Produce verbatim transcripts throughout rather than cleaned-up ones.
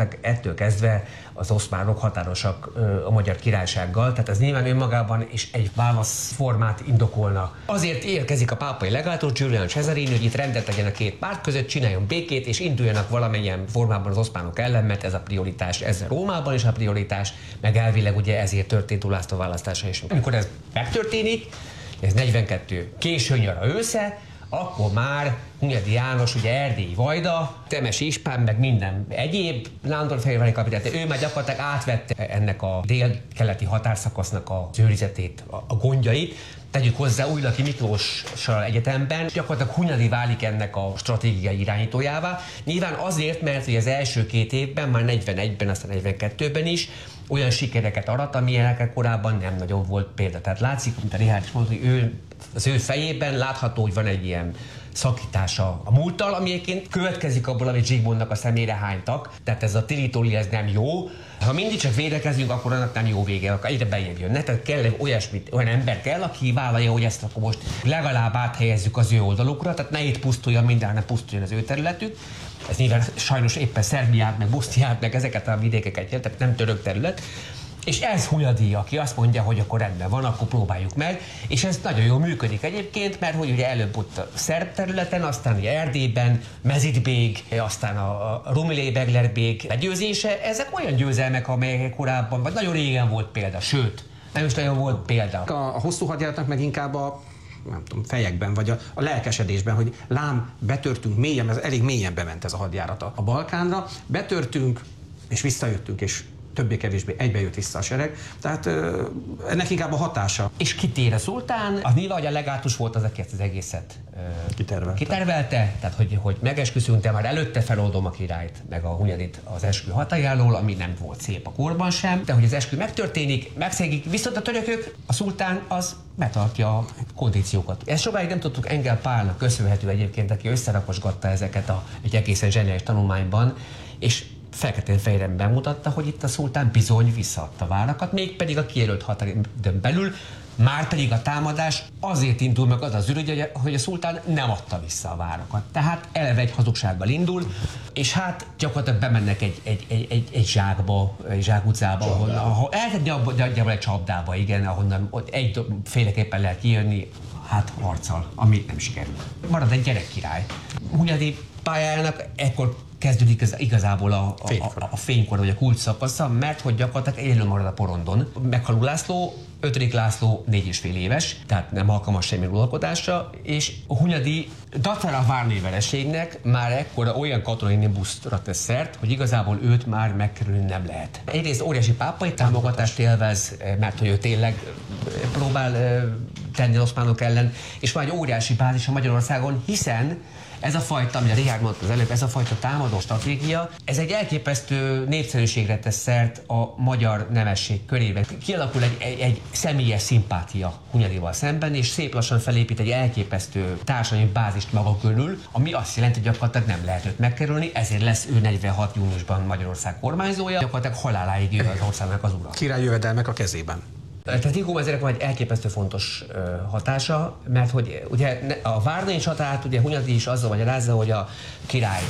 gyakorlatilag ettől kezdve az oszmánok határosak a Magyar Királysággal, tehát ez nyilván önmagában is egy válaszformát indokolna. Azért érkezik a pápai legátus Giuliano Cesarini, hogy itt rendet legyen a két párt között, csináljon békét, és induljanak valamilyen formában az oszmánok ellen, mert ez a prioritás, ez Rómában is a prioritás, meg elvileg ugye ezért történt Ulászló választása is. Amikor ez megtörténik, ez negyvenkettő késő nyara ősze, akkor már Hunyadi János, ugye erdélyi vajda, Temesi Ispán, meg minden egyéb Nándorfehérvári kapitány, ő már gyakorlatilag átvette ennek a dél-keleti határszakasznak az őrizetét, a, a gondjait. Tegyük hozzá, Újlaki Miklóssal egyetemben gyakorlatilag Hunyadi válik ennek a stratégiai irányítójává. Nyilván azért, mert az első két évben, már negyvenegyben, aztán negyvenkettőben is olyan sikereket arat, amilyenekre korábban nem nagyon volt példa. Tehát látszik, mint a Richárd is mondta, hogy ő, az ő fejében látható, hogy van egy ilyen szakítása a múlttal, ami egyébként következik abból, amit Zsigmondnak a szemére hánytak. Tehát ez a tili-toli, ez nem jó. Ha mindig csak védekezünk, akkor annak nem jó vége, akkor egyre bejebb jönne. Tehát kell olyasmit, olyan ember kell, aki vállalja, hogy ezt akkor most legalább áthelyezzük az ő oldalukra, tehát ne itt pusztuljon minden, ne pusztuljon az ő területük. Ez nyilván sajnos éppen Szerbiát, meg Boszniát, meg ezeket a vidékeket jelent, tehát nem török terület. És ez Hunyadi, aki azt mondja, hogy akkor rendben van, akkor próbáljuk meg. És ez nagyon jól működik egyébként, mert hogy ugye előbb ott a szerb területen, aztán ugye Erdélyben, Mezitbég, aztán a Rumilé-Beglerbég legyőzése, ezek olyan győzelmek, amelyek korábban, vagy nagyon régen volt példa, sőt, nem is nagyon volt példa. A hosszú hadjáratnak meg inkább a nem tudom, fejekben, vagy a, a lelkesedésben, hogy lám, betörtünk mélyen, ez elég mélyen bement ez a hadjárat a Balkánra, betörtünk, és visszajöttünk, és többé-kevésbé egybe jött vissza a sereg, tehát ö, ennek inkább a hatása. És kitér a szultán, az nyilván, hogy a legátus volt az, aki ezt az egészet ö, kitervelte. kitervelte, tehát hogy, hogy megesküszünk, de már előtte feloldom a királyt, meg a Hunyadit az eskü hatájáról, ami nem volt szép a korban sem, de hogy az eskü megtörténik, megszegik, viszont a törökök, a szultán az betartja a kondíciókat. Ezt sokáig nem tudtuk, Engel Pálnak köszönhető egyébként, aki összeraposgatta ezeket a, egy egészen zseniális tanulmányban, és feketén-fejre bemutatta, hogy itt a szultán bizony visszaadta várakat, mégpedig a kijelölt határidőn belül, már pedig a támadás azért indul meg az az ürügy, hogy a szultán nem adta vissza a várakat. Tehát eleve egy hazugsággal indul, és hát gyakorlatilag bemennek egy, egy, egy, egy, egy zsákba, egy zsákutcába, ahol, ahol eltett egy csapdába, igen, ahonnan egy féleképpen lehet kijönni, hát harccal, ami nem sikerül. Marad egy gyerekkirály. Hunyadi pályájának ekkor kezdődik az, igazából a, a, a, a fénykor, vagy a kulcs szakasza, mert hogy gyakorlatilag élő marad a porondon. Meghal Ulászló, ötödik László négy és fél éves, tehát nem alkalmas semmi uralkodásra, és Hunyadi dacára a várnai vereségnek már ekkora olyan katonai nimbuszra tesz szert, hogy igazából őt már megkerülni nem lehet. Egyrészt óriási pápai támogatást élvez, mert hogy ő tényleg próbál tenni az oszmánok ellen, és már egy óriási bázis a Magyarországon, hiszen ez a fajta, amit a Richárd mondta az előbb, ez a fajta támadó stratégia, ez egy elképesztő népszerűségre tesz szert a magyar nemesség körében. Kialakul egy, egy, egy személyes szimpátia Hunyadival szemben, és szép lassan felépít egy elképesztő társadalmi bázist maga körül, ami azt jelenti, hogy gyakorlatilag nem lehet őt megkerülni, ezért lesz ő negyvenhat júniusban Magyarország kormányzója, gyakorlatilag haláláig ő az országnak az ura. Király jövedelmek a kezében. Tehát Rigó ezerek van egy elképesztő fontos uh, hatása, mert hogy ugye a várnai csatát ugye Hunyadi is azzal magyarázza, hogy a király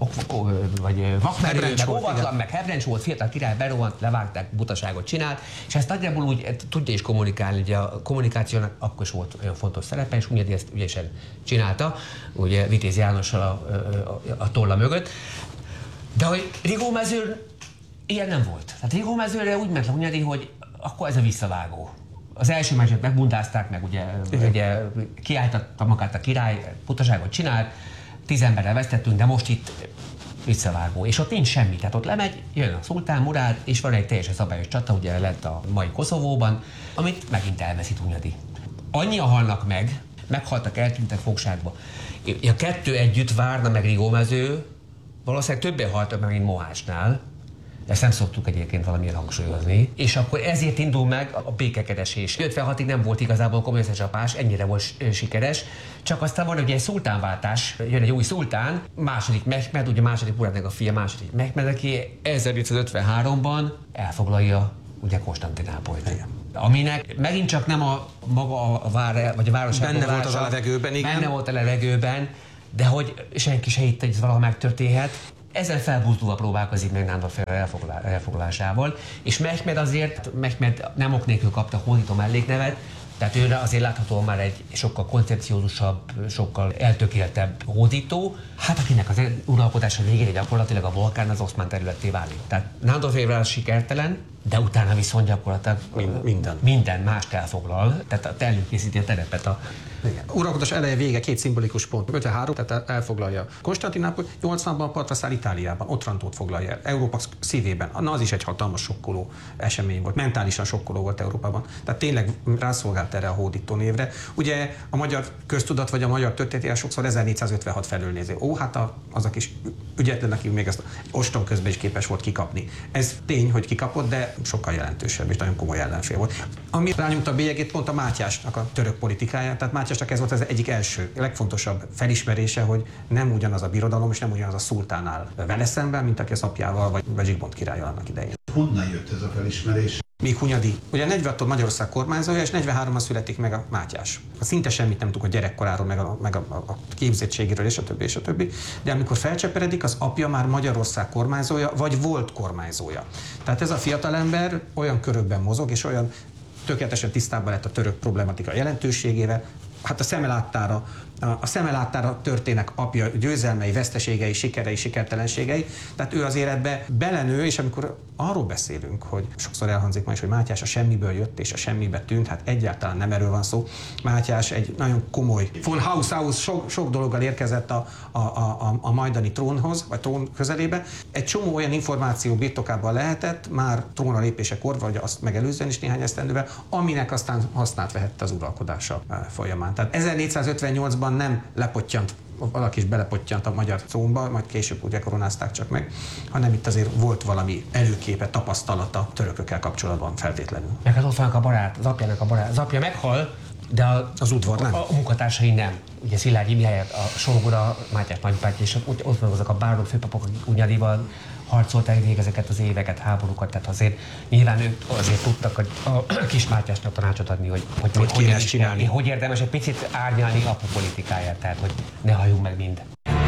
vagy vakmerő, meg óvatlan, meg hebrencs volt, fiatal király berohant, levágták, butaságot csinált, és ezt nagyjából úgy tudja is kommunikálni, ugye a kommunikációnak akkor is volt olyan fontos szerepe, és Hunyadi ezt ügyesen csinálta, ugye Vitéz Jánossal a, a, a tolla mögött. De hogy Rigómezőn ilyen nem volt. Tehát Rigómezőre úgy ment le Hunyadi, hogy akkor ez a visszavágó. Az első meccset megbundázták, meg ugye, ugye kiállította magát a király, butaságot csinált, tíz emberrel vesztettünk, de most itt visszavágó. És ott nincs semmi. Tehát ott lemegy, jön a szultán, Murád, és van egy teljesen szabályos csata, ugye lett a mai Koszovóban, amit megint elveszít Hunyadi. Annyian halnak meg, meghaltak, eltűntek fogságba. A kettő együtt, Várna meg Rigómező, valószínűleg többen haltak meg, mint Mohácsnál. Ezt nem szoktuk egyébként valamilyen hangsúlyozni. És akkor ezért indul meg a békekeresés. ötvenhatig nem volt igazából komoly összecsapás, ennyire volt sikeres. Csak aztán van ugye egy szultánváltás, jön egy új szultán, második Mehmed, ugye második Muradnak a fia, második Mehmed, aki ezernyolcszázötvenháromban elfoglalja ugye Konstantinápolyt. Aminek megint csak nem a maga a vár, vagy a város benne volt az a levegőben, igen. Benne volt a levegőben, de hogy senki se hitte, hogy ez valaha megtörténhet. Ezen felbuzdulva próbálkozik meg Nándorfél elfoglalásával, és Mehmed azért, Mehmed nem ok nélkül kapta hódító melléknevet, tehát őre azért láthatóan már egy sokkal koncepciózusabb, sokkal eltökéltebb hódító, hát akinek az uralkodása végére gyakorlatilag a Balkán az oszmán területté válik. Tehát Nándorfél sikertelen, de utána viszont gyakorlatilag minden, minden mást elfoglal, tehát előkészíti a terepet a... Uralkodás eleje vége két szimbolikus pont. ötvenhárom, tehát elfoglalja Konstantinápoly, nyolcvanban partra száll Itáliában, Otrantót foglalja el, Európa szívében. Na, az is egy hatalmas sokkoló esemény volt, mentálisan sokkoló volt Európában. Tehát tényleg rászolgált erre a hódító névre. Ugye a magyar köztudat vagy a magyar történet sokszor ezernégyszázötvenhat felől nézi. Ó, hát a, az a kis ügyetlen, aki még ezt oston közben is képes volt kikapni. Ez tény, hogy kikapott, de sokkal jelentősebb és nagyon komoly ellenfél volt. Ami rányomta a bélyegét, pont a Mátyásnak a török politikája. Tehát Mátyás csak ez volt az egyik első, legfontosabb felismerése, hogy nem ugyanaz a birodalom, és nem ugyanaz a szultán áll vele szemben, mint aki az apjával, vagy Zsigmond királlyal annak idején. Honnan jött ez a felismerés? Míg Hunyadi. Ugye negyvenhattól Magyarország kormányzója, és negyvenháromban születik meg a Mátyás. Szinte semmit nem tudunk a gyerekkoráról, meg a, meg a, a képzettségéről, és a többi, és a többi. De amikor felcseperedik, az apja már Magyarország kormányzója, vagy volt kormányzója. Tehát ez a fiatalember olyan körökben mozog, és olyan tökéletesen tisztában lett a török problematika jelentőségével, hát a szeme láttára, a szeme láttára történnek apja győzelmei, veszteségei, sikerei, sikertelenségei. Tehát ő az életbe belenő, és amikor arról beszélünk, hogy sokszor elhangzik ma is, hogy Mátyás a semmiből jött és a semmibe tűnt, hát egyáltalán nem erről van szó. Mátyás egy nagyon komoly, von Haus aus sok, sok dologgal érkezett a, a, a, a majdani trónhoz, vagy trón közelébe. Egy csomó olyan információ birtokában lehetett, már trónra lépésekor, vagy azt megelőzően is néhány esztendővel, aminek aztán hasznát vehette az uralkodása folyamán. Tehát ezernégyszázötvennyolcban nem lepottyant, valaki is belepottyant a magyar trónba, majd később ugye koronázták csak meg, hanem itt azért volt valami előképe, tapasztalata törökökkel kapcsolatban feltétlenül. Meg hát ott vannak a barát, az apjának a barát. Az apja meghal, de a, az udvar nem. A, a munkatársai nem. Ugye Szilágyi Mihály, a Sógora, Mátyás nagybátyja, és ott, ott vannak azok a bárók, főpapok, akik Hunyadival harcolták végig ezeket az éveket, háborúkat, tehát azért nyilván ők azért tudtak a, a kis Mátyásnak tanácsot adni, hogy hogy, hogy, hogy, hogy, csinálni. hogy érdemes egy picit árnyalni apu politikáját, tehát hogy ne halljunk meg mind.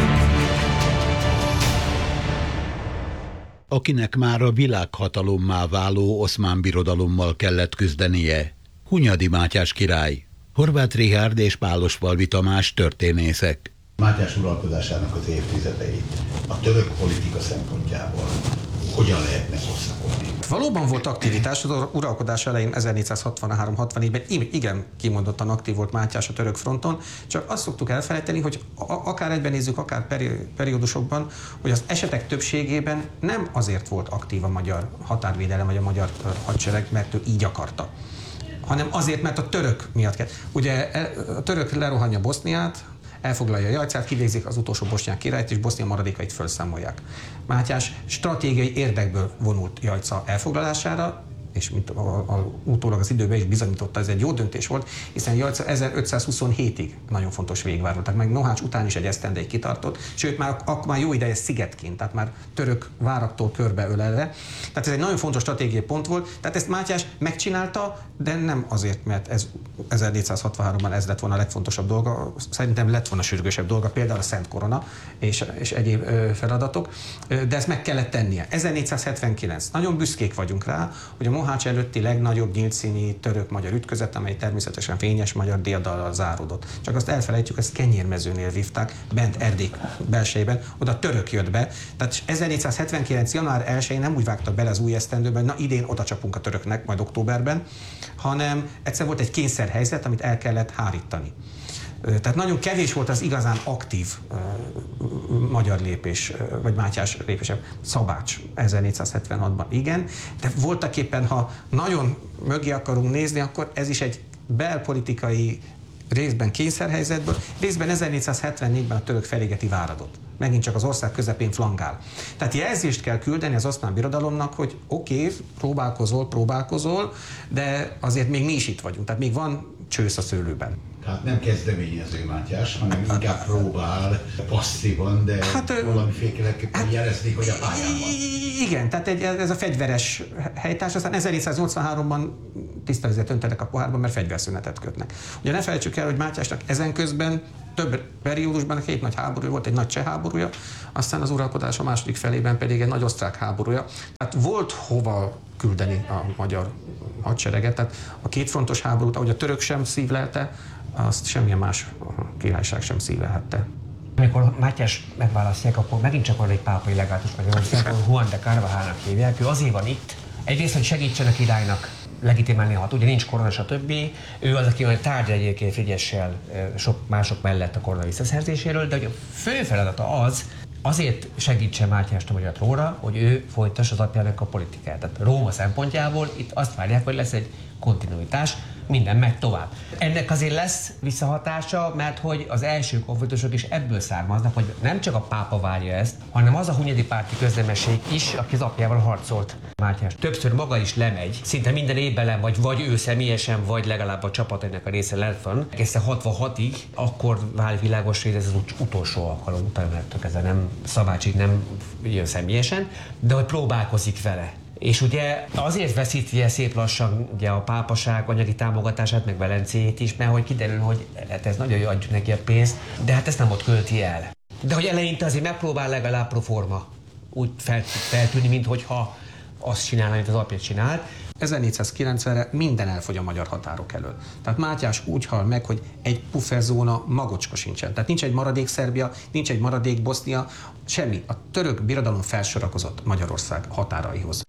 Akinek már a világhatalommá váló Oszmán Birodalommal kellett küzdenie, Hunyadi Mátyás király, Horváth Richárd és Pálosfalvi Tamás történészek. Mátyás uralkodásának az évtizedeit a török politika szempontjából hogyan lehetne hosszakodni? Valóban volt aktivitás, az uralkodás elején ezernégyszázhatvanhárom hatvannégyben igen kimondottan aktív volt Mátyás a török fronton, csak azt szoktuk elfelejteni, hogy akár egyben nézzük, akár peri- periódusokban, hogy az esetek többségében nem azért volt aktív a magyar határvédelem vagy a magyar hadsereg, mert ő így akarta, hanem azért, mert a török miatt kell. Ugye a török lerohanja Boszniát, elfoglalja Jajcát, kivégzik az utolsó bosnyák királyt, és Bosznia maradékait felszámolják. Mátyás stratégiai érdekből vonult Jajca elfoglalására, és mint a, a, a, utólag az időben is bizonyította, ez egy jó döntés volt, hiszen Jajca ezerötszázhuszonhétig nagyon fontos végváró, tehát meg Mohács után is egy esztendeig kitartott, sőt már akkor már jó ideje szigetként, tehát már török váraktól körbeölelve. Tehát ez egy nagyon fontos stratégiai pont volt, tehát ezt Mátyás megcsinálta, de nem azért, mert ez ezernégyszázhatvanháromban ez lett volna a legfontosabb dolga, szerintem lett volna sürgősebb dolga, például a Szent Korona és, és egyéb ö, feladatok, de ezt meg kellett tennie. ezernégyszázhetvenkilenc. Nagyon büszkék vagyunk rá, hogy a Mohács előtti legnagyobb nyíltszíni török-magyar ütközet, amely természetesen fényes magyar diadallal záródott. Csak azt elfelejtjük, ezt Kenyérmezőnél vívták, bent Erdély belsejében, oda török jött be. Tehát ezernégyszázhetvenkilenc. január elsején nem úgy vágtak bele az új esztendőben, na idén oda csapunk a töröknek, majd októberben, hanem egyszer volt egy kényszerhelyzet, amit el kellett hárítani. Tehát nagyon kevés volt az igazán aktív uh, magyar lépés, uh, vagy Mátyás lépése. Szabács ezernégyszázhetvenhatban, igen, de voltaképpen, ha nagyon mögé akarunk nézni, akkor ez is egy belpolitikai részben kényszerhelyzetből, részben ezernégyszázhetvennégyben a török felégeti váradot. Megint csak az ország közepén flangál. Tehát jelzést kell küldeni az Oszmán Birodalomnak, hogy oké, okay, próbálkozol, próbálkozol, de azért még mi is itt vagyunk. Tehát még van csősz a szőlőben. Tehát nem kezdeményező Mátyás, hanem inkább próbál passzívan, de hát, valamiféleképpen hát, jelezni, hogy a pályán van. Igen, tehát egy, ez a fegyveres helytárs, aztán ezernégyszáznyolcvanháromban tiszta vizet öntenek a pohárba, mert fegyverszünetet kötnek. Ugye ne felejtsük el, hogy Mátyásnak ezen közben több periódusban két nagy háború volt, egy nagy cseh háborúja, aztán az uralkodás a második felében pedig egy nagy osztrák háborúja. Tehát volt hova küldeni a magyar hadsereget, tehát a kétfrontos háborút, ahogy a török sem szívlelte, azt semmilyen más királyság sem szívlelhette. Amikor Mátyás megválasztják, akkor megint csak van egy pápai legátus Magyarországon, Juan de Carvajalnak hívják, ő azért van itt, egyrészt, hogy segítsen a királynak legitimálni hat, ugye nincs korona, stb. Ő az, aki majd tárgy egyébként Frigyessel sok mások mellett a korona visszaszerzéséről, de a fő feladata az, azért segítse Mátyást a magyar trónra, hogy ő folytassa az apjának a politikát. Tehát Róma szempontjából itt azt várják, hogy lesz egy kontinuitás, minden megy tovább. Ennek azért lesz visszahatása, mert hogy az első konfliktusok is ebből származnak, hogy nem csak a pápa várja ezt, hanem az a hunyadi párti köznemesség is, aki az apjával harcolt. Mátyás többször maga is lemegy, szinte minden évben vagy, vagy ő személyesen, vagy legalább a csapatának a része lett van. Egészen hatvanhatig, akkor vált világos, hogy ez az utolsó alkalom, utána ezzel nem Szabácsig nem jön személyesen, de hogy próbálkozik vele. És ugye azért veszíti el szép lassan ugye a pápaság anyagi támogatását, meg Velencéjét is, mert hogy kiderül, hogy hát ez nagyon jó, adjuk neki a pénzt, de hát ezt nem ott költi el. De hogy eleinte azért megpróbál legalább proforma úgy feltűnni, minthogyha azt csinálna, mint az apja csinált. ezernégyszázkilencvenre minden elfogy a magyar határok elől. Tehát Mátyás úgy hal meg, hogy egy pufferzóna magocska sincsen. Tehát nincs egy maradék Szerbia, nincs egy maradék Bosznia, semmi. A török birodalom felsorakozott Magyarország határaihoz.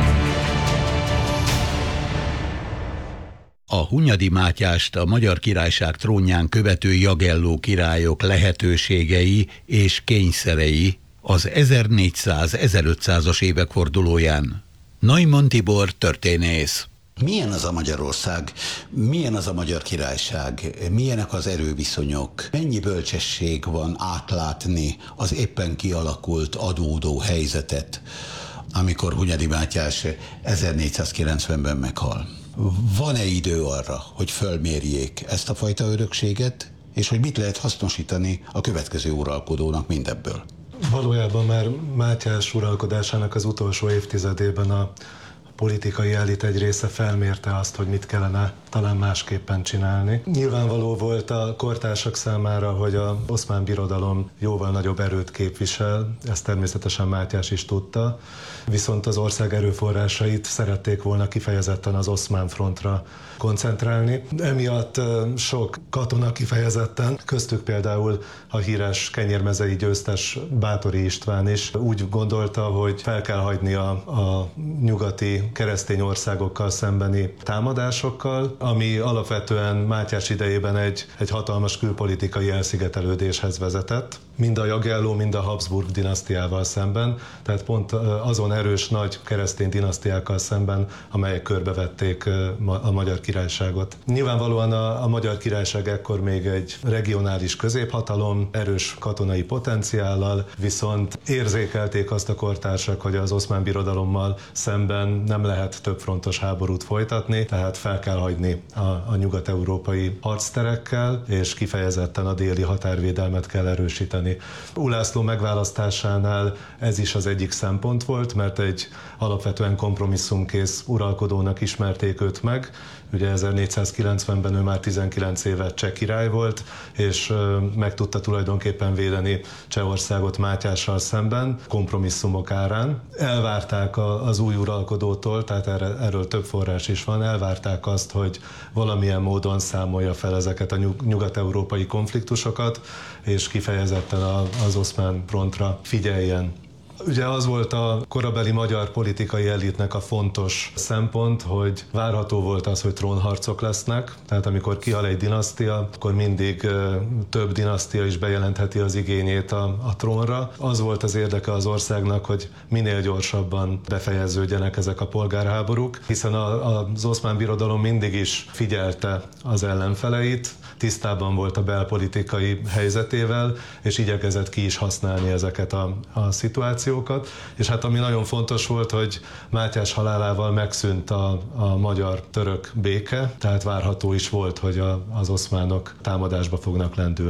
A Hunyadi Mátyást a Magyar Királyság trónján követő Jagelló királyok lehetőségei és kényszerei az ezernégyszáz-ezerötszázas évek fordulóján. Neumann Tibor történész. Milyen az a Magyarország, milyen az a Magyar Királyság, milyenek az erőviszonyok, mennyi bölcsesség van átlátni az éppen kialakult adódó helyzetet, amikor Hunyadi Mátyás ezernégyszázkilencvenben meghal. Van-e idő arra, hogy fölmérjék ezt a fajta örökséget, és hogy mit lehet hasznosítani a következő uralkodónak mindebből? Valójában már Mátyás uralkodásának az utolsó évtizedében a politikai elit egy része felmérte azt, hogy mit kellene talán másképpen csinálni. Nyilvánvaló volt a kortársak számára, hogy az Oszmán Birodalom jóval nagyobb erőt képvisel, ezt természetesen Mátyás is tudta, viszont az ország erőforrásait szerették volna kifejezetten az oszmán frontra koncentrálni. Emiatt sok katona kifejezetten, köztük például a híres kenyérmezei győztes Báthori István is úgy gondolta, hogy fel kell hagyni a, a nyugati keresztény országokkal szembeni támadásokkal, ami alapvetően Mátyás idejében egy, egy hatalmas külpolitikai elszigetelődéshez vezetett, mind a Jagelló, mind a Habsburg dinasztiával szemben, tehát pont azon erős nagy keresztény dinasztiákkal szemben, amelyek körbevették a Magyar Királyságot. Nyilvánvalóan a, a Magyar Királyság ekkor még egy regionális középhatalom, erős katonai potenciállal, viszont érzékelték azt a kortársak, hogy az Oszmán Birodalommal szemben nem lehet többfrontos háborút folytatni, tehát fel kell hagyni a, a nyugat-európai harcterekkel, és kifejezetten a déli határvédelmet kell erősíteni. Ulászló megválasztásánál ez is az egyik szempont volt, mert egy alapvetően kompromisszumkész uralkodónak ismerték őt meg. Ugye ezernégyszázkilencvenben ő már tizenkilenc éve cseh király volt, és meg tudta tulajdonképpen védeni Csehországot Mátyással szemben, kompromisszumok árán. Elvárták az új uralkodótól, tehát erről több forrás is van, elvárták azt, hogy valamilyen módon számolja fel ezeket a nyugat-európai konfliktusokat, és kifejezetten az oszmán frontra figyeljen. Ugye az volt a korabeli magyar politikai elitnek a fontos szempont, hogy várható volt az, hogy trónharcok lesznek, tehát amikor kihal egy dinasztia, akkor mindig több dinasztia is bejelentheti az igényét a, a trónra. Az volt az érdeke az országnak, hogy minél gyorsabban befejeződjenek ezek a polgárháborúk, hiszen a, az Oszmán Birodalom mindig is figyelte az ellenfeleit, tisztában volt a belpolitikai helyzetével, és igyekezett ki is használni ezeket a, a szituációkat. És hát ami nagyon fontos volt, hogy Mátyás halálával megszűnt a, a magyar-török béke, tehát várható is volt, hogy a, az oszmánok támadásba fognak lendülni.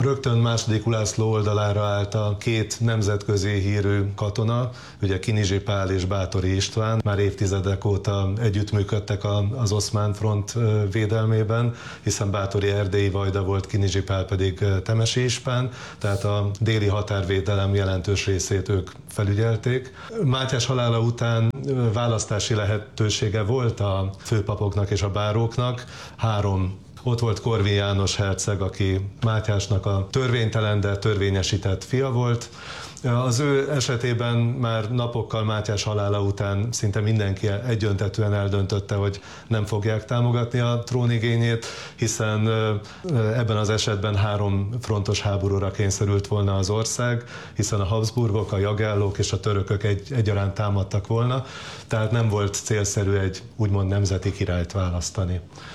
Rögtön második Ulászló oldalára állt a két nemzetközi hírű katona, ugye Kinizsi Pál és Báthori István, már évtizedek óta együttműködtek az oszmán front védelmében, hiszen Báthori erdélyi vajda volt, Kinizsi Pál pedig temesi ispán, tehát a déli határvédelem jelentős részét ők felügyelték. Mátyás halála után választási lehetősége volt a főpapoknak és a báróknak. Három Ott volt Korvin János herceg, aki Mátyásnak a törvénytelen, de törvényesített fia volt. Az ő esetében már napokkal Mátyás halála után szinte mindenki egyöntetűen eldöntötte, hogy nem fogják támogatni a trónigényét, hiszen ebben az esetben három frontos háborúra kényszerült volna az ország, hiszen a Habsburgok, a Jagellók és a törökök egy, egyaránt támadtak volna, tehát nem volt célszerű egy úgymond nemzeti királyt választani.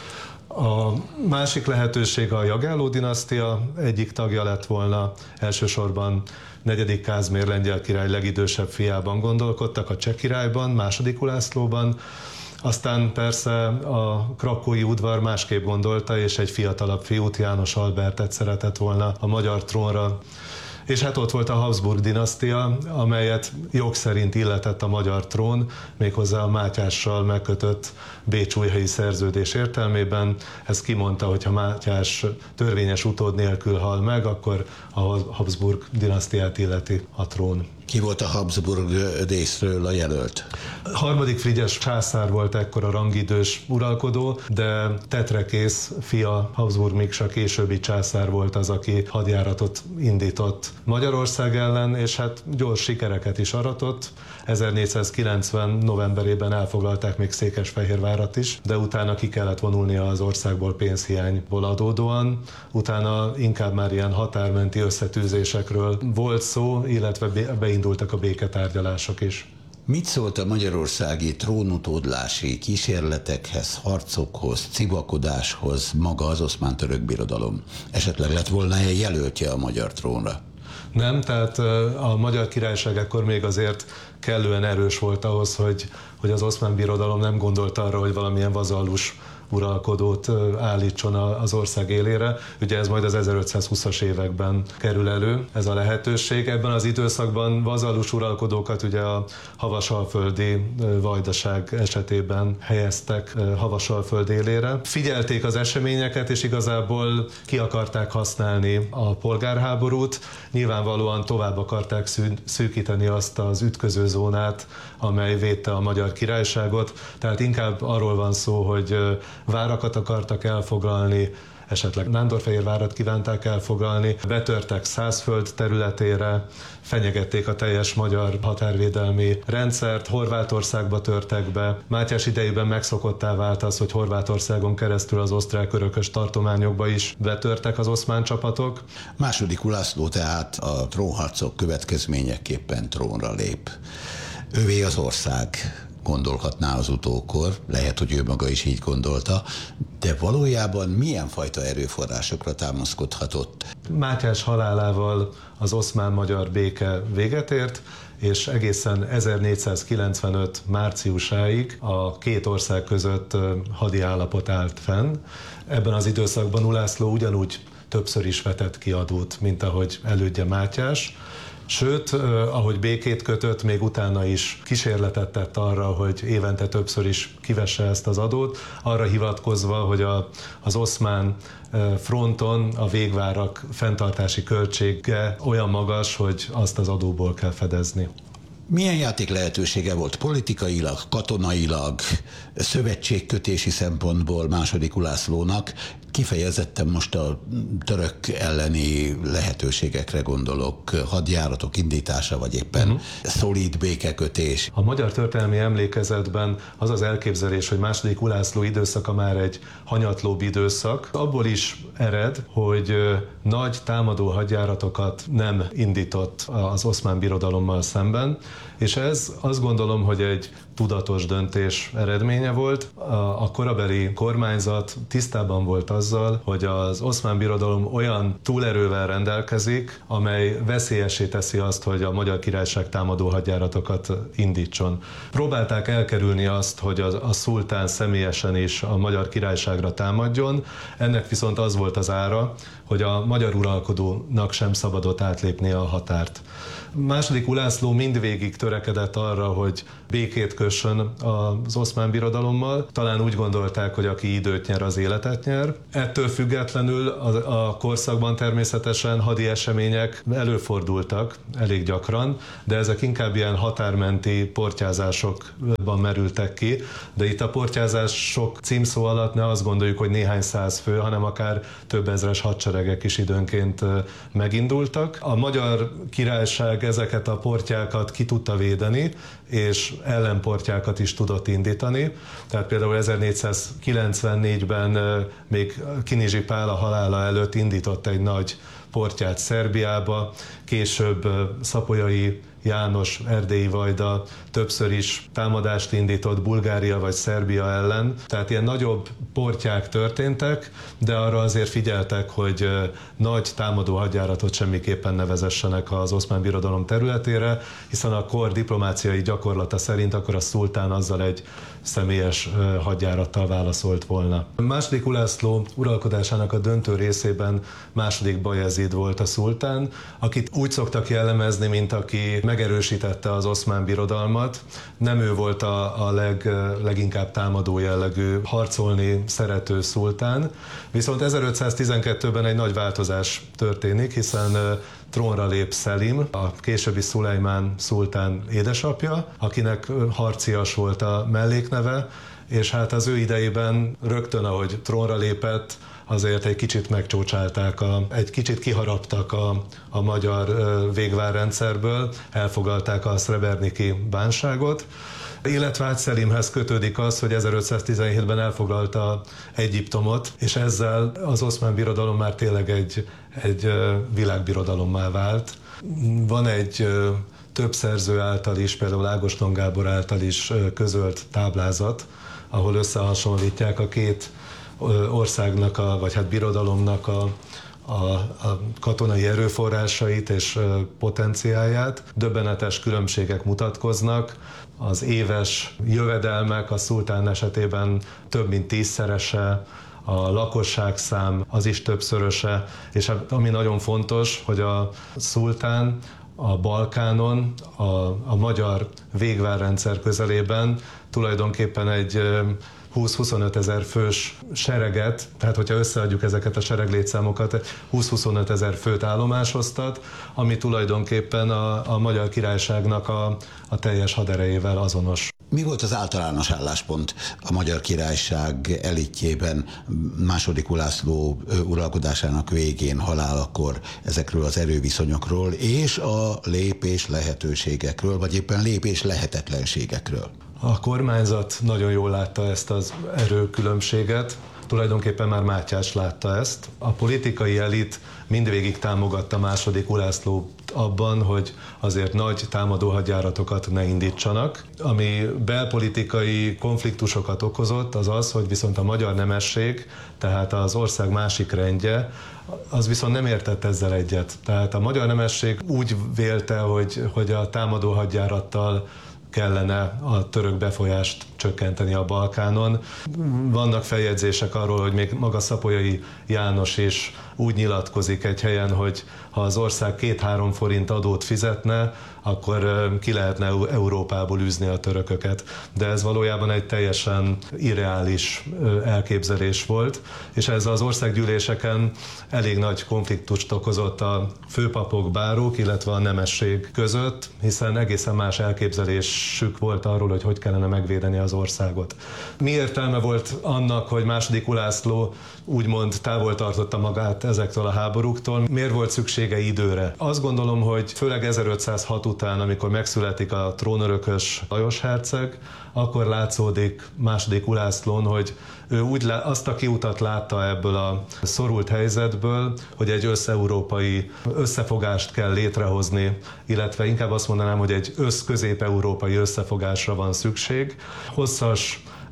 A másik lehetőség a Jagelló dinasztia egyik tagja lett volna, elsősorban negyedik Kázmér lengyel király legidősebb fiában gondolkodtak, a cseh királyban, második Ulászlóban, aztán persze a krakói udvar másképp gondolta, és egy fiatalabb fiút, János Albertet szeretett volna a magyar trónra. És hát ott volt a Habsburg dinasztia, amelyet jog szerint illetett a magyar trón, méghozzá a Mátyással megkötött bécsújhelyi szerződés értelmében. Ez kimondta, hogy ha Mátyás törvényes utód nélkül hal meg, akkor a Habsburg dinasztiát illeti a trón. Ki volt a Habsburg részről a jelölt? Harmadik Frigyes császár volt ekkor a rangidős uralkodó, de Tetrekész fia, Habsburg Miksa későbbi császár volt az, aki hadjáratot indított Magyarország ellen, és hát gyors sikereket is aratott. ezernégyszázkilencven novemberében elfoglalták még Székesfehérvárat is, de utána ki kellett vonulnia az országból pénzhiányból adódóan. Utána inkább már ilyen határmenti összetűzésekről volt szó, illetve beindultak a béketárgyalások is. Mit szólt a magyarországi trónutódlási kísérletekhez, harcokhoz, civakodáshoz maga az oszmán-török birodalom? Esetleg lett volna egy jelöltje a magyar trónra? Nem, tehát a Magyar Királyság ekkor még azért kellően erős volt ahhoz, hogy, hogy az oszmán birodalom nem gondolt arra, hogy valamilyen vazallus uralkodót állítson az ország élére. Ugye ez majd az ezerötszázhúszas években kerül elő, ez a lehetőség. Ebben az időszakban vazallus uralkodókat ugye a havasalföldi vajdaság esetében helyeztek Havasalföld élére. Figyelték az eseményeket, és igazából ki akarták használni a polgárháborút. Nyilvánvalóan tovább akarták szűkíteni azt az ütközőzónát, amely védte a Magyar Királyságot. Tehát inkább arról van szó, hogy várakat akartak elfoglalni, esetleg Nándorfehérvárat kívánták elfoglalni, betörtek Szászföld területére, fenyegették a teljes magyar határvédelmi rendszert, Horvátországba törtek be. Mátyás idejében megszokottá vált az, hogy Horvátországon keresztül az osztrák-örökös tartományokba is betörtek az oszmán csapatok. Második Ulászló tehát a trónharcok következményeképpen trónra lép. Övé az ország, gondolhatná az utókor, lehet, hogy ő maga is így gondolta, de valójában milyen fajta erőforrásokra támaszkodhatott? Mátyás halálával az oszmán-magyar béke véget ért, és egészen ezernégyszázkilencvenöt márciusáig a két ország között hadi állapot állt fenn. Ebben az időszakban Ulászló ugyanúgy többször is vetett ki adót, mint ahogy elődje Mátyás. Sőt, ahogy békét kötött, még utána is kísérletet tett arra, hogy évente többször is kivesse ezt az adót, arra hivatkozva, hogy a, az oszmán fronton a végvárak fenntartási költsége olyan magas, hogy azt az adóból kell fedezni. Milyen játék lehetősége volt politikailag, katonailag, szövetségkötési szempontból második Ulászlónak? Kifejezetten most a török elleni lehetőségekre gondolok, hadjáratok indítása, vagy éppen uh-huh. szolid békekötés. A magyar történelmi emlékezetben az az elképzelés, hogy második Ulászló időszaka már egy hanyatlóbb időszak, abból is ered, hogy nagy támadó hadjáratokat nem indított az oszmán birodalommal szemben, és ez azt gondolom, hogy egy tudatos döntés eredménye volt. A korabeli kormányzat tisztában volt azzal, azzal, hogy az Oszmán Birodalom olyan túlerővel rendelkezik, amely veszélyessé teszi azt, hogy a Magyar Királyság támadó hadjáratokat indítson. Próbálták elkerülni azt, hogy a, a szultán személyesen is a Magyar Királyságra támadjon, ennek viszont az volt az ára, hogy a magyar uralkodónak sem szabadott átlépni a határt. Második Ulászló mindvégig törekedett arra, hogy békét kössön az Oszmán Birodalommal. Talán úgy gondolták, hogy aki időt nyer, az életet nyer. Ettől függetlenül a, a korszakban természetesen hadi események előfordultak elég gyakran, de ezek inkább ilyen határmenti portyázásokban merültek ki. De itt a portyázások címszó alatt ne azt gondoljuk, hogy néhány száz fő, hanem akár több ezres hadseregek is időnként megindultak. A Magyar Királyság ezeket a portyákat ki tudta védeni, és ellenportyákat is tudott indítani. Tehát például ezernégyszázkilencvennégyben még Kinizsi Pál a halála előtt indított egy nagy portyát Szerbiába, később Szapolyai János, erdélyi vajda többször is támadást indított Bulgária vagy Szerbia ellen. Tehát ilyen nagyobb portyák történtek, de arra azért figyeltek, hogy nagy támadó hadjáratot semmiképpen ne vezessenek az Oszmán Birodalom területére, hiszen a kor diplomáciai gyakorlata szerint akkor a szultán azzal egy személyes hadjárattal válaszolt volna. A második Ulászló uralkodásának a döntő részében második Bajezid volt a szultán, akit úgy szoktak jellemezni, mint aki megerősítette az Oszmán Birodalmat. Nem ő volt a, a leg, leginkább támadó jellegű, harcolni szerető szultán, viszont ezerötszáztizenkettőben egy nagy változás történik, hiszen trónra lép Szelim, a későbbi Szulejmán szultán édesapja, akinek harcias volt a mellékneve, és hát az ő idejében rögtön, ahogy trónra lépett, azért egy kicsit megcsócsálták, a, egy kicsit kiharaptak a, a magyar végvárrendszerből, elfogalták a szreberniki bánságot, illetve hát Szelimhez kötődik az, hogy ezerötszáztizenhétben elfoglalta Egyiptomot, és ezzel az Oszmán Birodalom már tényleg egy, egy világbirodalommá vált. Van egy több szerző által is, például Ágoston Gábor által is közölt táblázat, ahol összehasonlítják a két országnak, a, vagy hát birodalomnak a, a, a katonai erőforrásait és potenciáját. Döbbenetes különbségek mutatkoznak. Az éves jövedelmek a szultán esetében több mint tízszerese, a lakosságszám az is többszöröse, és ami nagyon fontos, hogy a szultán a Balkánon, a, a magyar végvárrendszer közelében tulajdonképpen egy húsz-huszonöt ezer fős sereget, tehát hogyha összeadjuk ezeket a sereglétszámokat, húsz-huszonöt ezer főt állomásoztat, ami tulajdonképpen a, a Magyar Királyságnak a, a teljes haderejével azonos. Mi volt az általános álláspont a Magyar Királyság elitjében második Ulászló uralkodásának végén, halálakor ezekről az erőviszonyokról és a lépés lehetőségekről, vagy éppen lépés lehetetlenségekről? A kormányzat nagyon jól látta ezt az erőkülönbséget, tulajdonképpen már Mátyás látta ezt. A politikai elit mindvégig támogatta második Ulászlót abban, hogy azért nagy támadó hadjáratokat ne indítsanak. Ami belpolitikai konfliktusokat okozott, az az, hogy viszont a magyar nemesség, tehát az ország másik rendje, az viszont nem értett ezzel egyet. Tehát a magyar nemesség úgy vélte, hogy, hogy a támadó hadjárattal kellene a török befolyást csökkenteni a Balkánon. Vannak feljegyzések arról, hogy még maga Szapolyai János is úgy nyilatkozik egy helyen, hogy ha az ország két-három forint adót fizetne, akkor ki lehetne Európából űzni a törököket. De ez valójában egy teljesen irreális elképzelés volt, és ez az országgyűléseken elég nagy konfliktust okozott a főpapok, bárók, illetve a nemesség között, hiszen egészen más elképzelésük volt arról, hogy hogy kellene megvédeni az országot. Mi értelme volt annak, hogy második Ulászló úgymond távol tartotta magát ezektől a háborúktól? Miért volt szüksége időre? Azt gondolom, hogy főleg ezerötszázhat után, amikor megszületik a trónörökös Lajos herceg, akkor látszódik második Ulászlón, hogy ő úgy lá- azt a kiutat látta ebből a szorult helyzetből, hogy egy összeurópai összefogást kell létrehozni, illetve inkább azt mondanám, hogy egy össz-közép-európai összefogásra van szükség. Hosszas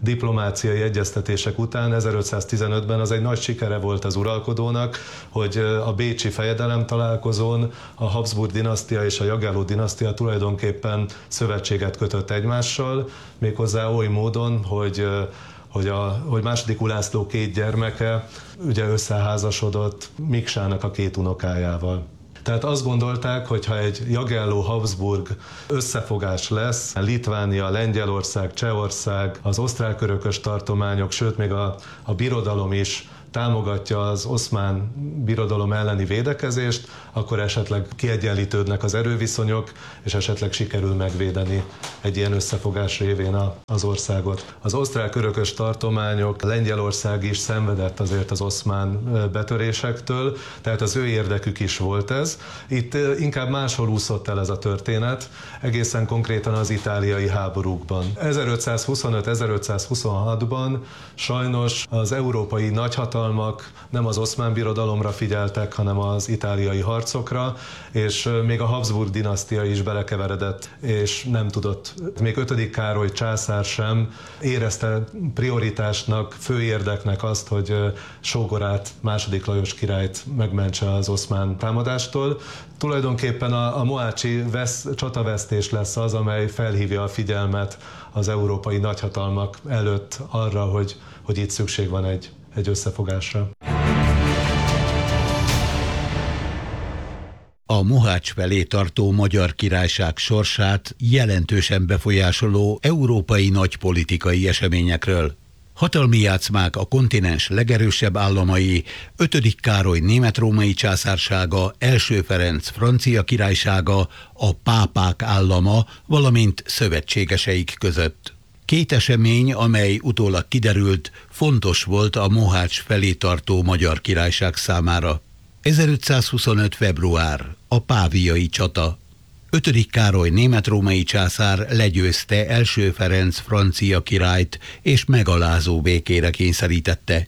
diplomáciai egyeztetések után ezerötszáztizenötben az egy nagy sikere volt az uralkodónak, hogy a bécsi fejedelem találkozón a Habsburg dinasztia és a Jagelló dinasztia tulajdonképpen szövetséget kötött egymással, méghozzá oly módon, hogy hogy, a, hogy második Ulászló két gyermeke ugye összeházasodott Miksának a két unokájával. Tehát azt gondolták, hogy ha egy Jagelló-Habsburg összefogás lesz, Litvánia, Lengyelország, Csehország, az osztrák-örökös tartományok, sőt még a, a birodalom is támogatja az oszmán birodalom elleni védekezést, akkor esetleg kiegyenlítődnek az erőviszonyok, és esetleg sikerül megvédeni egy ilyen összefogás révén az országot. Az osztrák-örökös tartományok, Lengyelország is szenvedett azért az oszmán betörésektől, tehát az ő érdekük is volt ez. Itt inkább máshol úszott el ez a történet, egészen konkrétan az itáliai háborúkban. ezerötszázhuszonöt ezerötszázhuszonhatban sajnos az európai nagyhatalmak nem az oszmán birodalomra figyeltek, hanem az itáliai harcokra, és még a Habsburg dinasztia is belekeveredett, és nem tudott. Még ötödik Károly császár sem érezte prioritásnak, főérdeknek azt, hogy sógorát, második Lajos királyt megmentse az oszmán támadástól. Tulajdonképpen a, a mohácsi vesz, csatavesztés lesz az, amely felhívja a figyelmet az európai nagyhatalmak előtt arra, hogy, hogy itt szükség van egy egy összefogásra. A Mohács felé tartó Magyar Királyság sorsát jelentősen befolyásoló európai nagypolitikai eseményekről. Hatalmi játszmák a kontinens legerősebb államai, ötödik Károly német-római császársága, első Ferenc francia királysága, a pápák állama, valamint szövetségeseik között. Két esemény, amely utólag kiderült, fontos volt a Mohács felé tartó Magyar Királyság számára. ezerötszázhuszonöt február, a páviai csata. ötödik Károly német-római császár legyőzte első Ferenc francia királyt, és megalázó békére kényszerítette.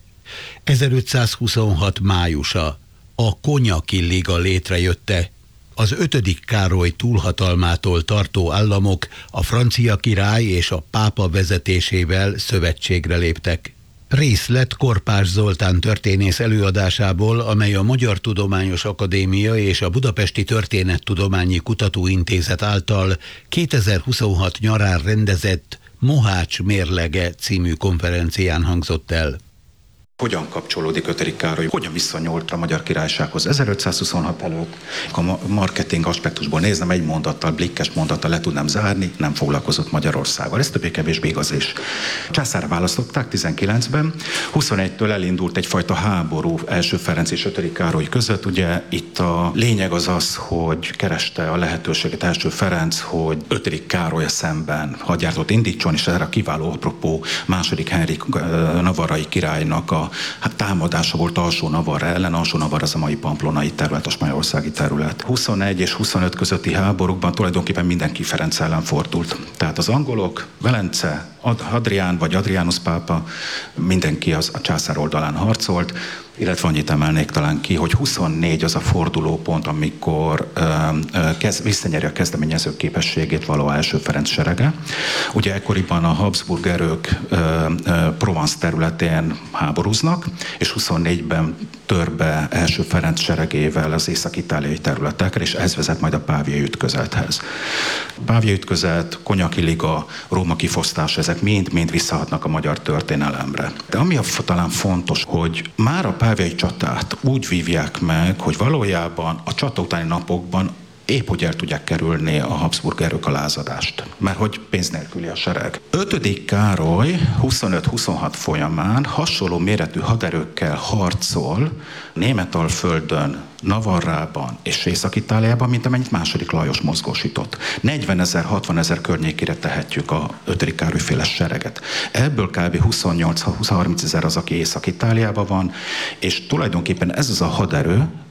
ezerötszázhuszonhat májusa, a Konyaki Liga létrejötte. Az ötödik Károly túlhatalmától tartó államok a francia király és a pápa vezetésével szövetségre léptek. Részlet Korpás Zoltán történész előadásából, amely a Magyar Tudományos Akadémia és a Budapesti Történettudományi Kutatóintézet által kétezer-huszonhat nyarán rendezett Mohács mérlege című konferencián hangzott el. Hogyan kapcsolódik ötödik Károly, hogyan viszonyult a Magyar Királysághoz ezerötszázhuszonhat előtt? A marketing aspektusból néznem, egy mondattal, blikkes mondattal le tudnám zárni, nem foglalkozott Magyarországgal. Ez többé-kevésbé igaz is. Császár választották tizenkilencben, huszonegytől elindult egyfajta háború első Ferenc és ötödik Károly között. Ugye itt a lényeg az az, hogy kereste a lehetőséget első Ferenc, hogy ötödik Károly szemben hadjáratot indítson, és erre a kiváló apropó második Henrik navarrai királynak a hát támadása volt alsó Navarra ellen, alsó Navarra az a mai pamplonai terület, a spanyolországi terület. huszonegy és huszonöt közötti háborúkban tulajdonképpen mindenki Ferenc ellen fordult. Tehát az angolok, Velence, Hadrián vagy Adrianus pápa, mindenki az a császár oldalán harcolt, illetve annyit emelnék talán ki, hogy huszonnégy az a fordulópont, amikor ö, ö, kez, visszanyeri a kezdeményező képességét való első Ferenc serege. Ugye ekkoriban a Habsburg erők ö, ö, Provence területén háborúznak, és huszonnégyben tör be első Ferenc seregével az észak-itáliai területekre, és ez vezet majd a páviai ütközethez. Páviai ütközet, Konyaki Liga, Róma kifosztás, ezek mind-mind visszahatnak a magyar történelemre. De ami a, talán fontos, hogy már a páviai csatát úgy vívják meg, hogy valójában a csata utáni napokban épp hogy el tudják kerülni a Habsburg erők a lázadást, mert hogy pénz nélküli a sereg. ötödik Károly huszonöt-huszonhat folyamán hasonló méretű haderőkkel harcol Németalföldön, Navarrában és Észak-Itáliában, mint amennyit második Lajos mozgósított. negyvenezer, hatvanezer környékére tehetjük a ötödik Károly féle sereget. Ebből kb. huszonnyolc-harmincezer az, aki Észak-Itáliában van, és tulajdonképpen ez az a haderő,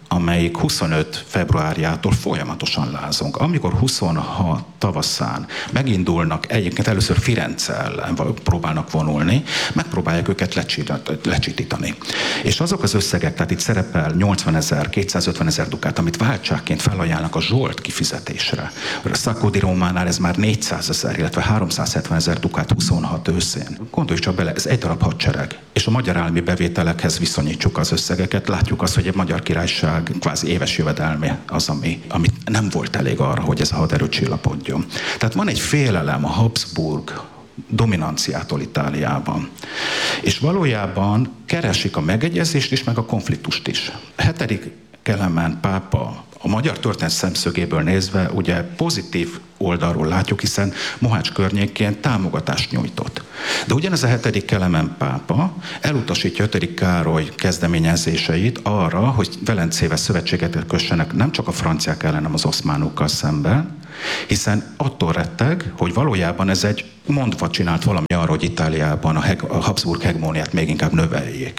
amelyik huszonöt februárjától folyamatosan lázong. Amikor huszonhat tavaszán megindulnak, egyébként először Firenze ellen próbálnak vonulni, megpróbálják őket lecsitítani. És azok az összegek, tehát itt szerepel nyolcvanezer, kétszázötvenezer dukát, amit váltságként felajánlnak a zsolt kifizetésre. A Sacco di Románál ez már négyszázezer, illetve háromszázhetvenezer dukát huszonhat őszén. Gondolj csak bele, ez egy darab hadsereg. És a magyar állami bevételekhez viszonyítsuk az összegeket, látjuk azt, hogy a Magyar Királyság kvázi éves jövedelme az, ami, ami nem volt elég arra, hogy ez a haderő csillapodjon. Tehát van egy félelem a Habsburg dominanciától Itáliában. És valójában keresik a megegyezést is, meg a konfliktust is. Hetedik Kelemen pápa a magyar történet szemszögéből nézve ugye pozitív oldalról látjuk, hiszen Mohács környékén támogatást nyújtott. De ugyanez a hetedik Kelemen pápa elutasítja ötödik Károly kezdeményezéseit arra, hogy Velencével szövetséget kössenek nem csak a franciák ellen, hanem az oszmánokkal szemben, hiszen attól retteg, hogy valójában ez egy mondva csinált valami arra, hogy Itáliában a, heg- a Habsburg hegemóniát még inkább növeljék.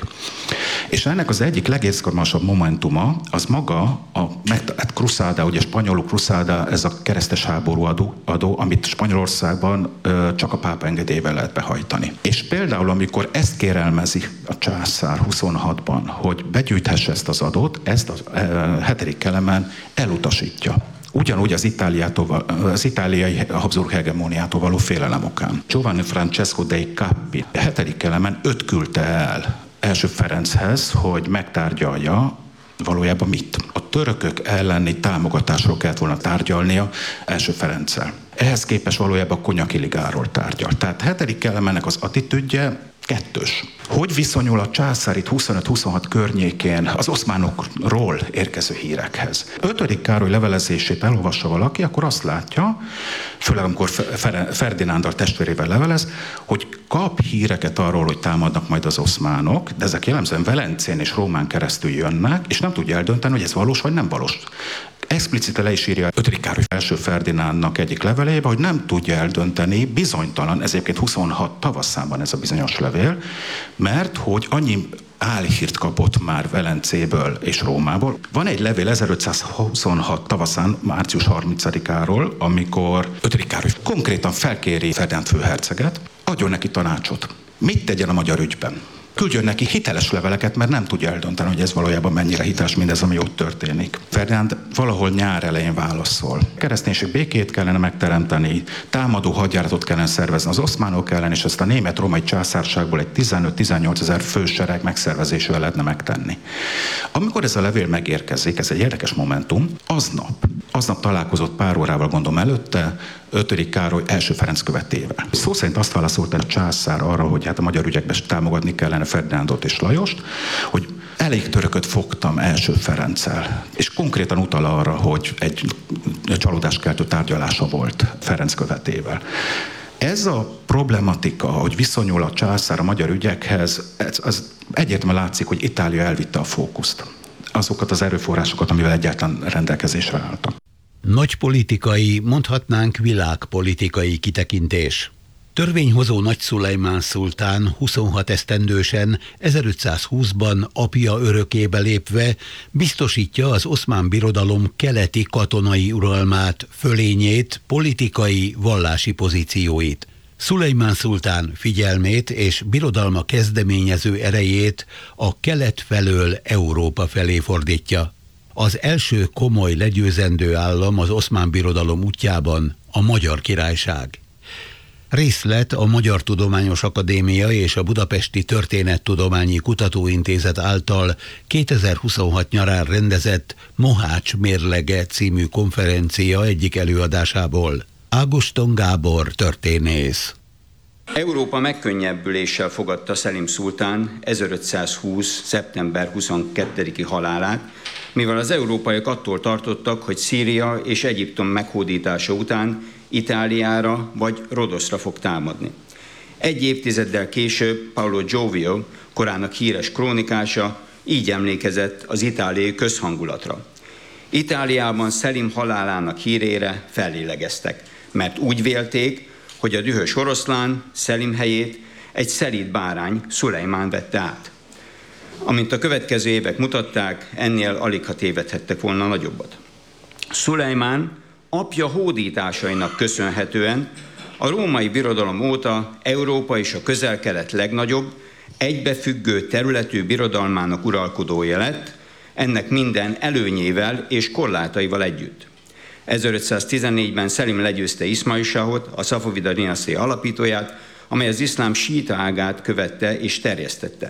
És ennek az egyik legizgalmasabb momentuma az maga a hát Cruzada, ugye spanyolul Cruzada, ez a keresztes háború adó, adó amit Spanyolországban ö, csak a pápa engedélyével lehet behajtani. És például, amikor ezt kérelmezi a császár huszonhatban, hogy begyűjthesse ezt az adót, ezt a hetedik Kelemen elutasítja. Ugyanúgy az, Itáliától, az itáliai Habsburg hegemóniától való félelem okán. Giovanni Francesco dei Cappi a hetedik Kelemen öt küldte el első Ferenchez, hogy megtárgyalja valójában mit. A törökök elleni támogatásról kellett volna tárgyalnia első Ferenccel. Ehhez képest valójában a Konyaki Ligáról tárgyal. Tehát hetedik Kelemennek az attitűdje kettős. Hogy viszonyul a császár itt huszonöt-huszonhat környékén az oszmánokról érkező hírekhez? ötödik Károly levelezését elolvassa valaki, akkor azt látja, főleg amikor Ferdinándal testvérével levelez, hogy kap híreket arról, hogy támadnak majd az oszmánok, de ezek jellemzően Velencén és Rómán keresztül jönnek, és nem tudja eldönteni, hogy ez valós vagy nem valós. Explicite le is írja ötödik Károly első Ferdinándnak egyik levelébe, hogy nem tudja eldönteni, bizonytalan, ez egyébként huszonhat tavaszán van ez a bizonyos levél, mert hogy annyi álhírt kapott már Velencéből és Rómából. Van egy levél ezerötszázhuszonhat tavaszán, március harmincadikáról, amikor ötödik Károly konkrétan felkéri Ferdinánd főherceget, adjon neki tanácsot. Mit tegyen a magyar ügyben? Küldjön neki hiteles leveleket, mert nem tudja eldönteni, hogy ez valójában mennyire hiteles mindez, ami ott történik. Ferdinánd valahol nyár elején válaszol. Kereszténység békét kellene megteremteni, támadó hadjáratot kellene szervezni az oszmánok ellen, és ezt a német-római császárságból egy tizenöt-tizennyolc ezer fősereg megszervezésével lehetne megtenni. Amikor ez a levél megérkezik, ez egy érdekes momentum, aznap, aznap találkozott pár órával, gondolom előtte, ötödik Károly első Ferenc követével. Szó szerint azt válaszolta a császár arra, hogy hát a magyar ügyekben támogatni kellene Ferdinándot és Lajost, hogy elég törököt fogtam első Ferenccel, és konkrétan utal arra, hogy egy csalódáskeltő tárgyalása volt Ferenc követével. Ez a problematika, hogy viszonyul a császár a magyar ügyekhez, ez, az egyértelműen látszik, hogy Itália elvitte a fókuszt. Azokat az erőforrásokat, amivel egyáltalán rendelkezésre álltak. Nagy politikai, mondhatnánk világpolitikai kitekintés. Törvényhozó Nagy Szulejmán szultán huszonhat esztendősen ezerötszázhúszban apja örökébe lépve biztosítja az Oszmán Birodalom keleti katonai uralmát, fölényét, politikai, vallási pozícióit. Szulejmán szultán figyelmét és birodalma kezdeményező erejét a kelet felől Európa felé fordítja. Az első komoly legyőzendő állam az Oszmán Birodalom útjában a Magyar Királyság. Részlet a Magyar Tudományos Akadémia és a Budapesti Történettudományi Kutatóintézet által kétezer-huszonhat nyarán rendezett Mohács mérlege című konferencia egyik előadásából. Ágoston Gábor történész. Európa megkönnyebbüléssel fogadta Szelim szultán ezerötszázhúsz. szeptember huszonkettediki halálát, mivel az európaiak attól tartottak, hogy Szíria és Egyiptom meghódítása után Itáliára vagy Rodoszra fog támadni. Egy évtizeddel később Paolo Giovio, korának híres krónikása, így emlékezett az itáliai közhangulatra. Itáliában Szelim halálának hírére fellélegeztek, mert úgy vélték, hogy a dühös oroszlán Szelim helyét egy szelíd bárány, Szulejmán vette át. Amint a következő évek mutatták, ennél aligha tévedhettek volna nagyobbat. Szulejmán apja hódításainak köszönhetően a római birodalom óta Európa és a Közel-Kelet legnagyobb, egybefüggő területű birodalmának uralkodója lett, ennek minden előnyével és korlátaival együtt. ezerötszáztizennégyben Szelim legyőzte Iszmail Sahot, a Szafavida dinasztia alapítóját, amely az iszlám síita ágát követte és terjesztette.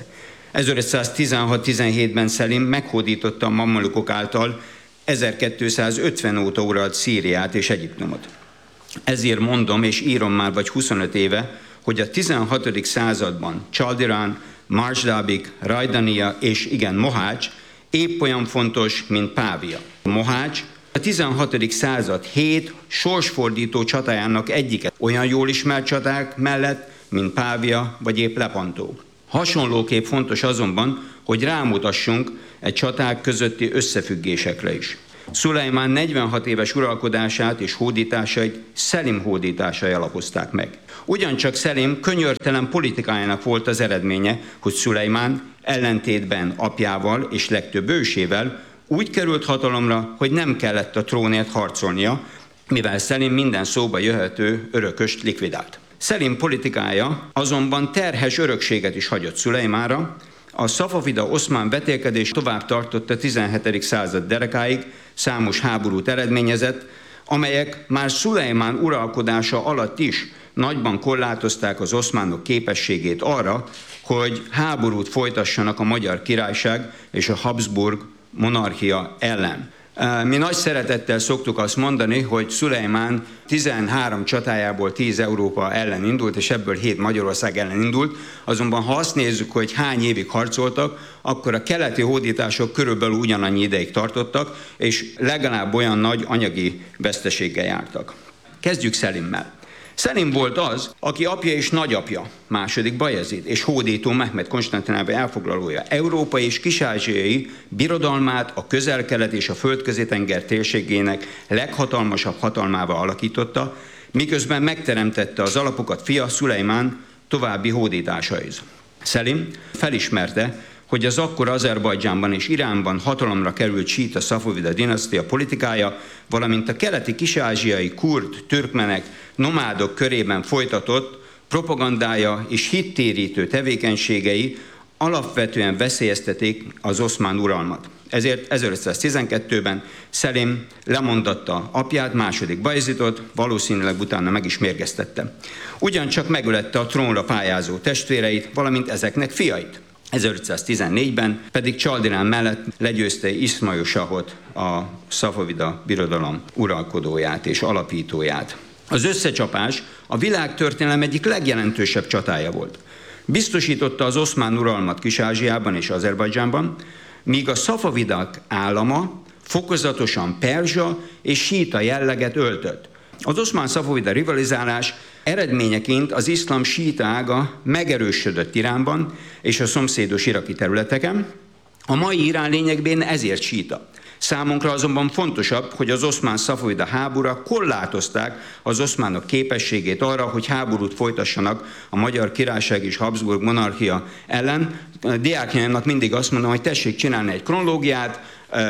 ezerötszáztizenhat-tizenhétben Szelim meghódította a mamlukok által ezerkétszázötven óta uralt Szíriát és Egyiptomot. Ezért mondom és írom már vagy huszonöt éve, hogy a tizenhatodik században Csaldirán, Marsdábik, Rajdania és igen Mohács épp olyan fontos, mint Pávia. Mohács a tizenhatodik század hét sorsfordító csatájának egyike, olyan jól ismert csaták mellett, mint Pávia vagy épp Lepantó. Hasonlóképp fontos azonban, hogy rámutassunk egy csaták közötti összefüggésekre is. Szulejmán negyvenhat éves uralkodását és hódításait Szelim hódításai alapozták meg. Ugyancsak Szelim könyörtelen politikájának volt az eredménye, hogy Szulejmán ellentétben apjával és legtöbb ősével úgy került hatalomra, hogy nem kellett a trónért harcolnia, mivel Szelim minden szóba jöhető örököst likvidált. Szelim politikája azonban terhes örökséget is hagyott Szulejmánra. A szafavida-oszmán vetélkedés tovább tartott a tizenhetedik század derekáig, számos háborút eredményezett, amelyek már Szulejmán uralkodása alatt is nagyban korlátozták az oszmánok képességét arra, hogy háborút folytassanak a Magyar Királyság és a Habsburg monarchia ellen. Mi nagy szeretettel szoktuk azt mondani, hogy Szulejmán tizenhárom csatájából tíz Európa ellen indult, és ebből hét Magyarország ellen indult. Azonban ha azt nézzük, hogy hány évig harcoltak, akkor a keleti hódítások körülbelül ugyanannyi ideig tartottak, és legalább olyan nagy anyagi veszteséggel jártak. Kezdjük Szelimmel. Szelim volt az, aki apja és nagyapja, második Bajezid, és hódító Mehmed Konstantinápoly elfoglalója Európa és kis-ázsiai birodalmát a Közel-Kelet és a Földközi-tenger térségének leghatalmasabb hatalmával alakította, miközben megteremtette az alapokat fia Szulejmán további hódításaihoz. Szelim felismerte, hogy az akkor Azerbajdzsánban és Iránban hatalomra került síita Szafavida dinasztia politikája, valamint a keleti kis-ázsiai kurd, türkmenek, nomádok körében folytatott propagandája és hittérítő tevékenységei alapvetően veszélyeztetik az oszmán uralmat. Ezért ezerötszáztizenkettőben Szelim lemondatta apját, második Bajezidot, valószínűleg utána meg is mérgeztette. Ugyancsak megölette a trónra pályázó testvéreit, valamint ezeknek fiait. ezerötszáztizennégyben pedig Csaldirán mellett legyőzte Iszmail Sahot, a Szafavida birodalom uralkodóját és alapítóját. Az összecsapás a világtörténelem egyik legjelentősebb csatája volt. Biztosította az oszmán uralmat Kis-Ázsiában és Azerbajdzsánban, míg a szafavidák állama fokozatosan perzsa és síita jelleget öltött. Az oszmán-szafavida rivalizálás eredményeként az iszlám síita ága megerősödött Iránban és a szomszédos iraki területeken. A mai Irán lényegben ezért síita. Számunkra azonban fontosabb, hogy az oszmán-szafavida háborúra korlátozták az oszmánok képességét arra, hogy háborút folytassanak a Magyar Királyság és Habsburg monarchia ellen. A diákjaimnak mindig azt mondom, hogy tessék csinálni egy kronológiát,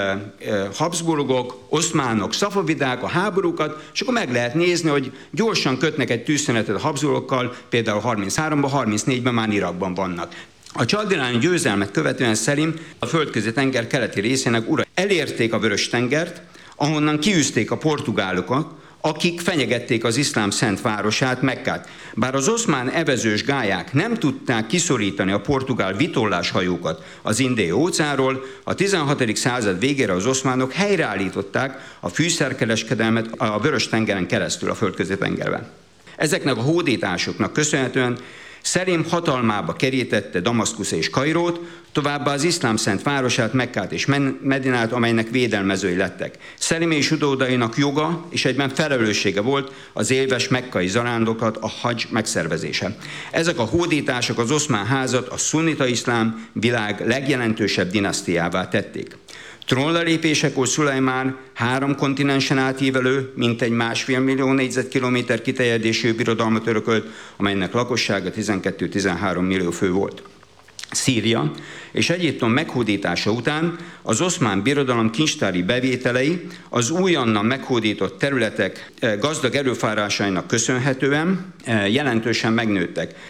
Habsburgok, oszmánok, szafavidák, a háborúkat, és akkor meg lehet nézni, hogy gyorsan kötnek egy tűzszünetet a Habsburgokkal, például harmincháromban, harmincnégyben már Irakban vannak. A csaldiráni győzelmet követően Szelim a Földközi-tenger keleti részének ura. Elérték a Vörös-tengert, ahonnan kiűzték a portugálokat, akik fenyegették az iszlám szent városát, Mekkát. Bár az oszmán evezős gályák nem tudták kiszorítani a portugál vitorláshajókat az Indiai óceánról, a tizenhatodik század végére az oszmánok helyreállították a fűszerkereskedelmet a Vörös-tengeren keresztül a Földközi-tengerben. Ezeknek a hódításoknak köszönhetően Szelim hatalmába kerítette Damaszkusz és Kairót, továbbá az iszlám szent városát, Mekkát és Medinát, amelynek védelmezői lettek. Szelim és utódainak joga és egyben felelőssége volt az éves mekkai zarándokat, a hadzs megszervezése. Ezek a hódítások az oszmán házat a szunnita iszlám világ legjelentősebb dinasztiává tették. Trónra lépésekor Szulejmán három kontinensen átívelő, mintegy másfél millió négyzetkilométer kiterjedésű birodalmat örökölt, amelynek lakossága tizenkettő-tizenhárom millió fő volt. Szíria és Egyiptom meghódítása után az Oszmán Birodalom kincstári bevételei az újonnan meghódított területek gazdag erőforrásainak köszönhetően jelentősen megnőttek.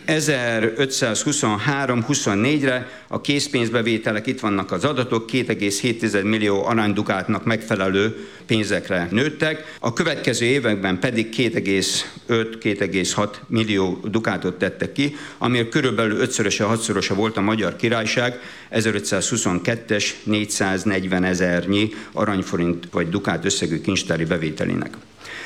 ezerötszázhuszonhárom huszonnégyre a készpénzbevételek, itt vannak az adatok, két egész hét millió aranydukátnak megfelelő pénzekre nőttek, a következő években pedig két egész öt két egész hat millió dukátot tettek ki, ami körülbelül ötszöröse, hatszorosa volt a Magyar Királyság ezerötszázhuszonkettes négyszáznegyven ezernyi aranyforint vagy dukát összegű kincstári bevételének.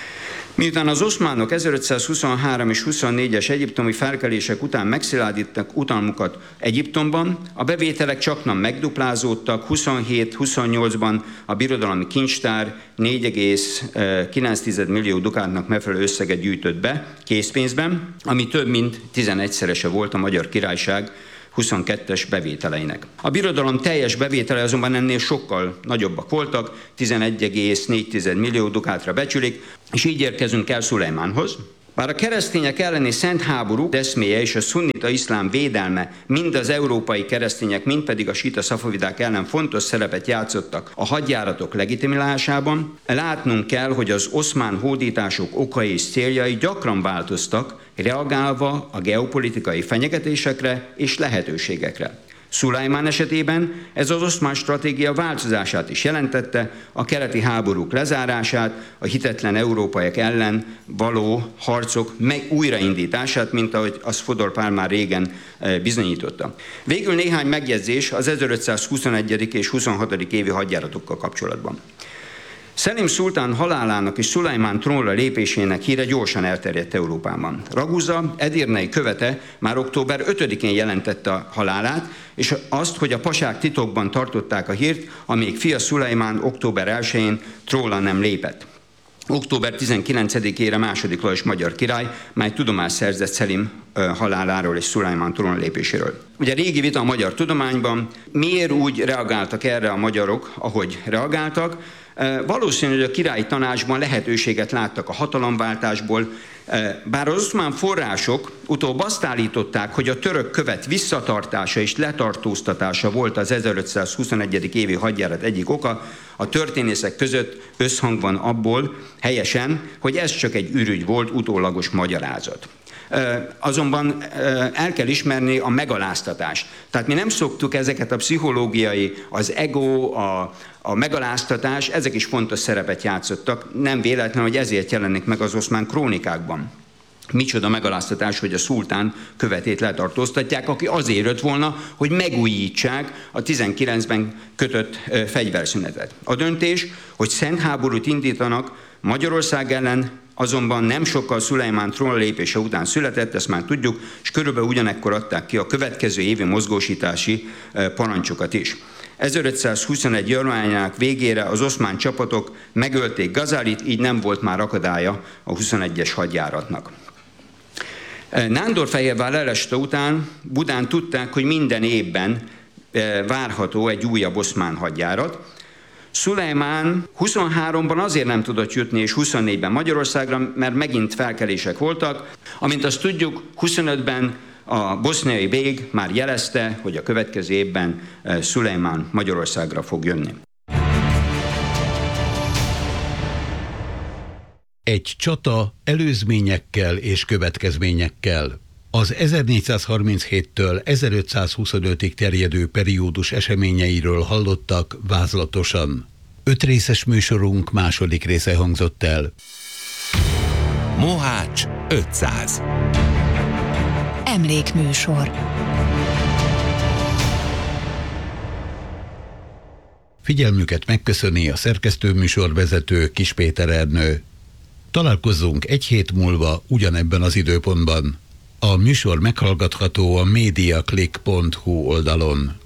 Miután az oszmánok ezerötszázhuszonhárom és huszonnégyes egyiptomi felkelések után megszilárdítottak utalmukat Egyiptomban, a bevételek csaknem megduplázódtak, huszonhét huszonnyolcban a birodalmi kincstár négy egész kilenc millió dukátnak megfelelő összeget gyűjtött be készpénzben, ami több mint tizenegyszerese volt a Magyar Királyság huszonkettes bevételeinek. A birodalom teljes bevétele azonban ennél sokkal nagyobbak voltak, tizenegy egész négy millió dukátra becsülik, és így érkezünk el Szulejmánhoz. Bár a keresztények elleni szent háború eszméje és a szunnita iszlám védelme mind az európai keresztények, mind pedig a síta szafavidák ellen fontos szerepet játszottak a hadjáratok legitimálásában, látnunk kell, hogy az oszmán hódítások okai és céljai gyakran változtak, reagálva a geopolitikai fenyegetésekre és lehetőségekre. Szulajmán esetében ez az oszmán stratégia változását is jelentette, a keleti háborúk lezárását, a hitetlen európaiak ellen való harcok meg újraindítását, mint ahogy az Fodor Pál már régen bizonyította. Végül néhány megjegyzés az ezerötszázhuszonegyedik és huszonhatodik évi hadjáratokkal kapcsolatban. Szelim szultán halálának és Szulajmán trónra lépésének híre gyorsan elterjedt Európában. Raguza, Edirnei követe már október ötödikén jelentette a halálát, és azt, hogy a pasák titokban tartották a hírt, amíg fia Szulajmán október elsején trónra nem lépett. október tizenkilencedikére második Lajos magyar király már tudomást szerzett Szelim haláláról és Szulajmán trónra lépéséről. Ugye régi vita a magyar tudományban, miért úgy reagáltak erre a magyarok, ahogy reagáltak. Valószínű, hogy a királyi tanácsban lehetőséget láttak a hatalomváltásból, bár az oszmán források utóbb azt állították, hogy a török követ visszatartása és letartóztatása volt az ezerötszázhuszonegyedik évi hadjárat egyik oka, a történészek között összhang van abból helyesen, hogy ez csak egy ürügy volt, utólagos magyarázat. Azonban el kell ismerni a megaláztatást. Tehát mi nem szoktuk ezeket a pszichológiai, az ego, a, a megaláztatás, ezek is fontos szerepet játszottak. Nem véletlen, hogy ezért jelennek meg az oszmán krónikákban. Micsoda megaláztatás, hogy a szultán követét letartóztatják, aki azért jött volna, hogy megújítsák a tizenkilencben kötött fegyverszünetet. A döntés, hogy szent háborút indítanak Magyarország ellen, azonban nem sokkal Szulajmán trónra lépése után született, ezt már tudjuk, és körülbelül ugyanekkor adták ki a következő évi mozgósítási parancsokat is. ezerötszázhuszonegy januárjának végére az oszmán csapatok megölték Gazálit, így nem volt már akadálya a huszonegyes hadjáratnak. Nándorfehérvár eleste után Budán tudták, hogy minden évben várható egy újabb oszmán hadjárat. Szulejmán huszonháromban azért nem tudott jutni, és huszonnégyben Magyarországra, mert megint felkelések voltak. Amint azt tudjuk, huszonötben a boszniai bég már jelezte, hogy a következő évben Szulejmán Magyarországra fog jönni. Egy csata előzményekkel és következményekkel. Az ezernégyszázharminchéttől ezerötszázhuszonötig terjedő periódus eseményeiről hallottak vázlatosan. Öt részes műsorunk második része hangzott el. Mohács ötszáz. Emlékműsor. Figyelmüket megköszöni a szerkesztőműsorvezető Kis Péter Ernő. Találkozzunk egy hét múlva ugyanebben az időpontban. A műsor meghallgatható a mediaclick pont hu oldalon.